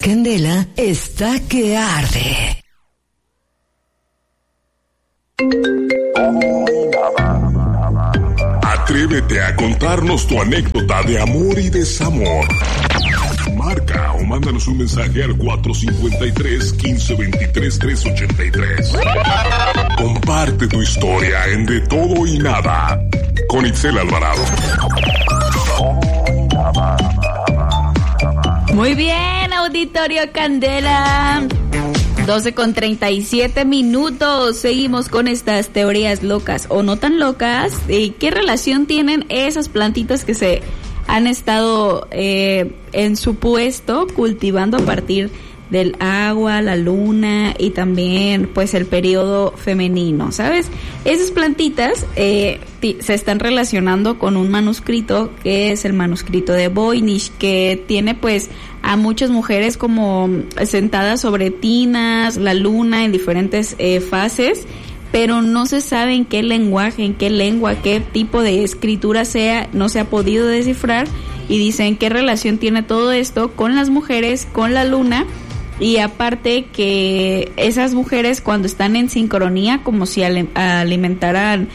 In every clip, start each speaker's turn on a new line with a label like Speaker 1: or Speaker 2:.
Speaker 1: Candela está que arde.
Speaker 2: Atrévete a contarnos tu anécdota de amor y desamor. Marca o mándanos un mensaje al 453-1523-383. Comparte tu historia en De Todo y Nada con Itzel Alvarado.
Speaker 3: Muy bien, auditorio Candela. 12:37. Seguimos con estas teorías locas o no tan locas. ¿Qué relación tienen esas plantitas que se han estado en su puesto cultivando a partir del agua, la luna y también pues el periodo femenino? ¿Sabes? Esas plantitas se están relacionando con un manuscrito que es el manuscrito de Voynich, que tiene pues a muchas mujeres como sentadas sobre tinas, la luna en diferentes fases, pero no se sabe en qué lenguaje, en qué lengua, qué tipo de escritura sea, no se ha podido descifrar, y dicen qué relación tiene todo esto con las mujeres, con la luna. Y aparte que esas mujeres cuando están en sincronía, como si alimentaran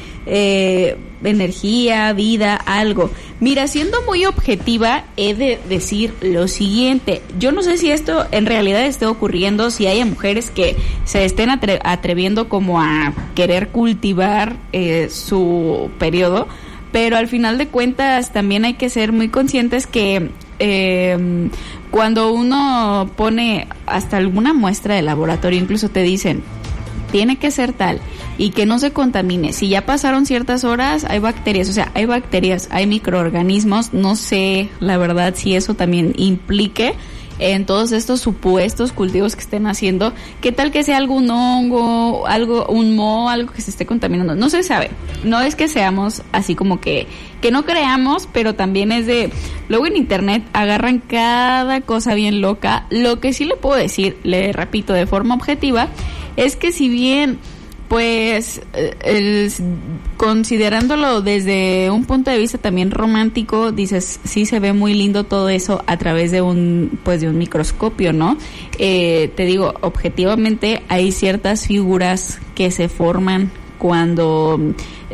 Speaker 3: energía, vida, algo. Mira, siendo muy objetiva, he de decir lo siguiente. Yo no sé si esto en realidad esté ocurriendo, si hay mujeres que se estén atreviendo como a querer cultivar su periodo, pero al final de cuentas también hay que ser muy conscientes que cuando uno pone hasta alguna muestra de laboratorio, incluso te dicen, tiene que ser tal, y que no se contamine. Si ya pasaron ciertas horas, hay bacterias, hay microorganismos. No sé, la verdad, si eso también implique en todos estos supuestos cultivos que estén haciendo. ¿Qué tal que sea algún hongo, un moho, algo que se esté contaminando? No se sabe. No es que seamos así como que no creamos, pero también es de... Luego en internet agarran cada cosa bien loca. Lo que sí le puedo decir, le repito de forma objetiva, es que si bien pues considerándolo desde un punto de vista también romántico, dices, sí se ve muy lindo todo eso a través de un microscopio, ¿no? Te digo, objetivamente hay ciertas figuras que se forman cuando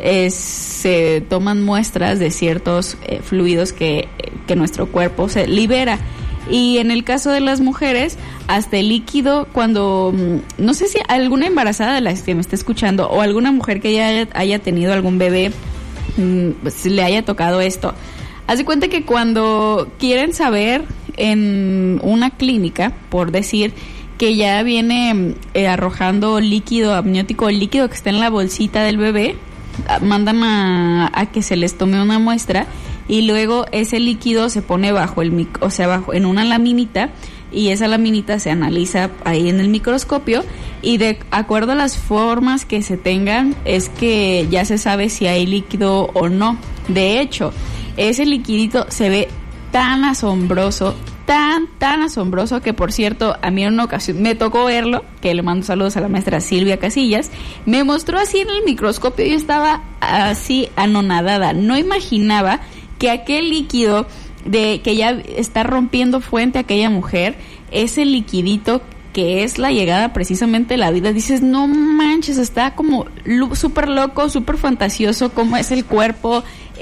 Speaker 3: se toman muestras de ciertos fluidos que nuestro cuerpo se libera. Y en el caso de las mujeres, hasta el líquido, cuando, no sé si alguna embarazada de las que me está escuchando o alguna mujer que ya haya tenido algún bebé, pues le haya tocado esto. Haz de cuenta que cuando quieren saber en una clínica, por decir, que ya viene arrojando líquido amniótico, el líquido que está en la bolsita del bebé, mandan a que se les tome una muestra, y luego ese líquido se pone bajo en una laminita, y esa laminita se analiza ahí en el microscopio, y de acuerdo a las formas que se tengan es que ya se sabe si hay líquido o no. De hecho, ese liquidito se ve tan asombroso, tan asombroso, que por cierto, a mí en una ocasión me tocó verlo, que le mando saludos a la maestra Silvia Casillas, me mostró así en el microscopio, y yo estaba así anonadada, no imaginaba que aquel líquido que ya está rompiendo fuente a aquella mujer, ese liquidito que es la llegada precisamente de la vida, dices, no manches, está como súper loco, súper fantasioso, como es el cuerpo,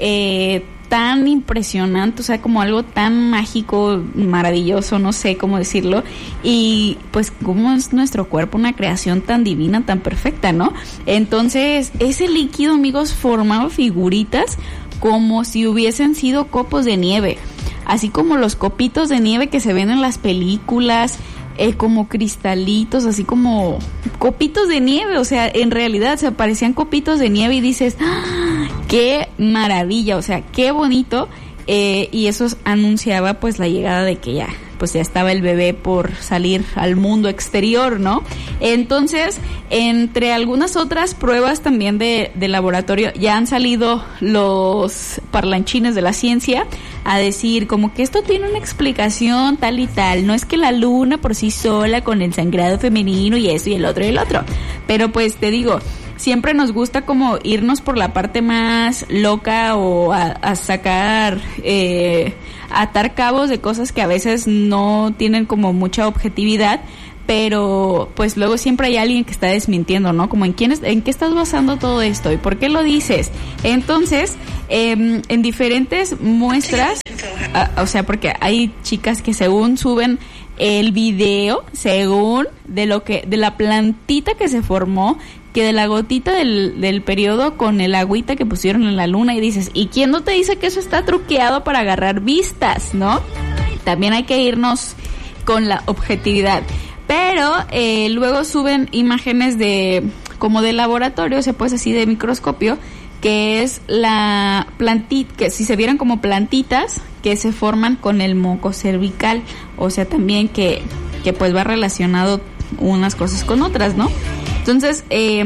Speaker 3: tan impresionante, o sea, como algo tan mágico, maravilloso, no sé cómo decirlo, y pues cómo es nuestro cuerpo, una creación tan divina, tan perfecta, ¿no? Entonces, ese líquido, amigos, formaba figuritas como si hubiesen sido copos de nieve, así como los copitos de nieve que se ven en las películas, como cristalitos, así como copitos de nieve, o sea, en realidad se parecían copitos de nieve, y dices, ¡ah, qué maravilla! O sea, qué bonito, y eso anunciaba pues la llegada de que ya estaba el bebé por salir al mundo exterior, ¿no? Entonces, entre algunas otras pruebas también de laboratorio, ya han salido los parlanchines de la ciencia a decir como que esto tiene una explicación tal y tal, no es que la luna por sí sola con el sangrado femenino y eso y el otro, pero pues te digo, siempre nos gusta como irnos por la parte más loca o a sacar, atar cabos de cosas que a veces no tienen como mucha objetividad, pero pues luego siempre hay alguien que está desmintiendo, ¿no? Como en qué estás basando todo esto y por qué lo dices. Entonces, en diferentes muestras, o sea, porque hay chicas que según suben el video, según de la plantita que se formó, que de la gotita del periodo con el agüita que pusieron en la luna, y dices, ¿y quién no te dice que eso está truqueado para agarrar vistas, no? También hay que irnos con la objetividad. Pero luego suben imágenes como de laboratorio, o sea, pues así de microscopio, que es la plantita, que si se vieran como plantitas que se forman con el moco cervical, o sea, también que pues va relacionado unas cosas con otras, ¿no? Entonces,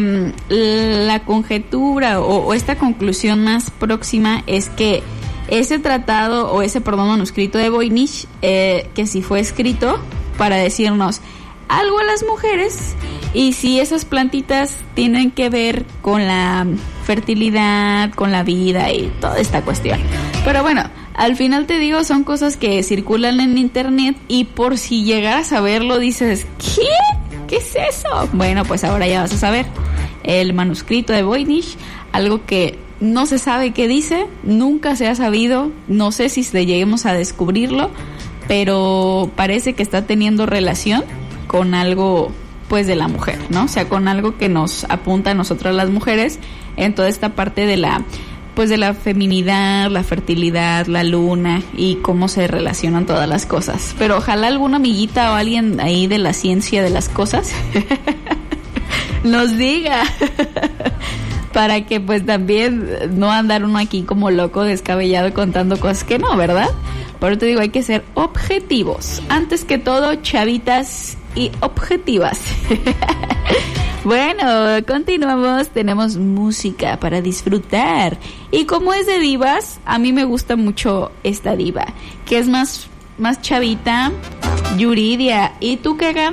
Speaker 3: la conjetura o esta conclusión más próxima es que ese tratado o ese manuscrito de Voynich, que sí fue escrito para decirnos algo a las mujeres, y si esas plantitas tienen que ver con la fertilidad, con la vida y toda esta cuestión. Pero bueno, al final te digo, son cosas que circulan en internet, y por si llegaras a verlo dices, ¿qué es eso? Bueno, pues ahora ya vas a saber. El manuscrito de Voynich, algo que no se sabe qué dice, nunca se ha sabido, no sé si lleguemos a descubrirlo, pero parece que está teniendo relación con algo pues de la mujer, ¿no? O sea, con algo que nos apunta a nosotras las mujeres en toda esta parte de la feminidad, la fertilidad, la luna y cómo se relacionan todas las cosas. Pero ojalá alguna amiguita o alguien ahí de la ciencia de las cosas nos diga para que pues también no andar uno aquí como loco, descabellado, contando cosas que no, ¿verdad? Por eso te digo, hay que ser objetivos. Antes que todo, chavitas y objetivas. Bueno, continuamos. Tenemos música para disfrutar. Y como es de divas, a mí me gusta mucho esta diva, que es más chavita, Yuridia. ¿Y tú, qué